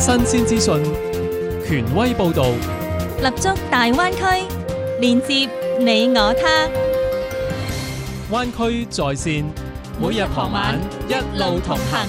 新鮮資訊，權威報導， 立足大灣區，連接你我他。 灣區在線，每日傍晚一路同行。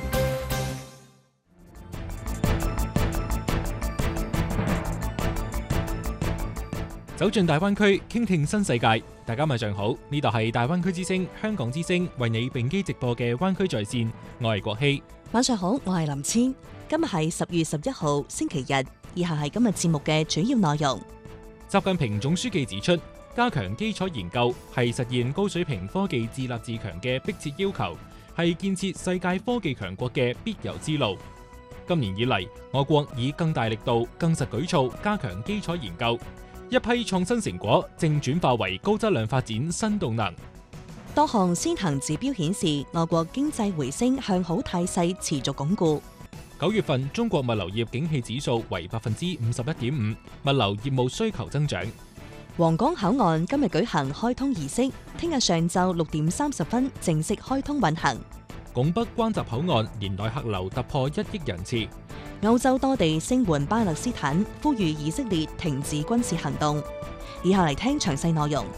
走進大灣區，傾聽新世界。大家晚上好，呢度係大灣區之聲香港之聲為你並機直播嘅灣區在線，我係國希。 晚上好，我係林千。今日係10月11號星期日，以下係今日節目嘅主要內容。 習近平總書記指出，加強基礎研究係實現高水平科技自立自強嘅迫切要求，係建設世界科技強國嘅必由之路。今年以嚟，我國以更大力度、更實舉措加強基礎研究，一批創新成果正轉化為高質量發展新動能。 多項先行指標顯示，我國經濟回升向好態勢持續鞏固。 9月份中國物流業景氣指數為51.5%，物流業務需求增長。 皇崗口岸今日舉行開通儀式，聽日上晝6點30分正式開通運行。 拱北關閘口岸年內客流突破1億人次。 歐洲多地聲援巴勒斯坦，呼籲以色列停止軍事行動。以下嚟聽詳細內容。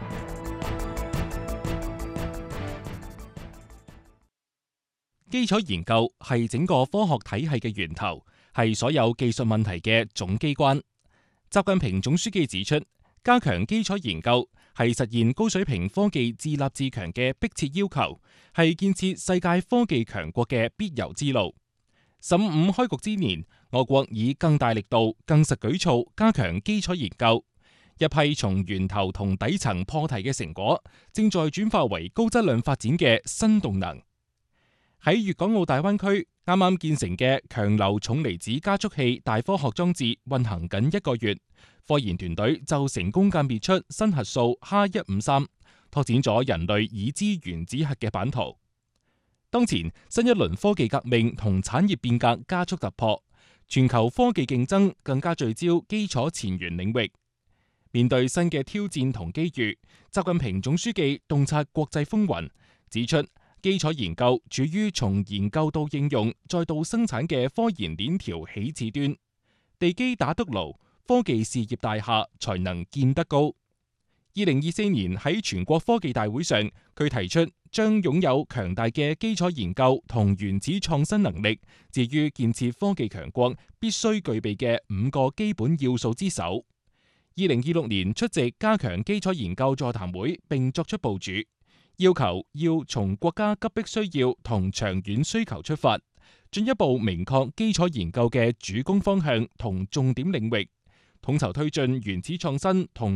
基礎研究係整個科學體系嘅源頭，係所有技術問題嘅總機關。習近平總書記指出，加強基礎研究係實現高水平科技自立自強嘅迫切要求，係建設世界科技強國嘅必由之路。15開局之年，我國以更大力度、更實舉措加強基礎研究，一批從源頭同底層破題嘅成果，正在轉化為高質量發展嘅新動能。喺粵港澳大灣區啱啱建成嘅強流重離子加速器大科學裝置運行緊1個月，科研團隊就成功鑑別出新核素H153，拓展咗人類已知原子核嘅版圖。當前新一輪科技革命同產業變革加速突破，全球科技競爭更加聚焦基礎前沿領域。面對新嘅挑戰同機遇，習近平總書記洞察國際風雲，指出基礎研究處於從研究到應用再到生產嘅科研鏈條起始端，地基打得牢，科技事業大廈才能建得高。2024年喺全國科技大會上，佢提出將擁有強大嘅基礎研究同原始創新能力，置於建設科技強國必須具備嘅5個基本要素之首。2026年出席加強基礎研究座談會並作出部署，要求要從國家急迫需要同長遠需求出發，進一步明確基礎研究嘅主攻方向同重點領域，統籌推進原始創新同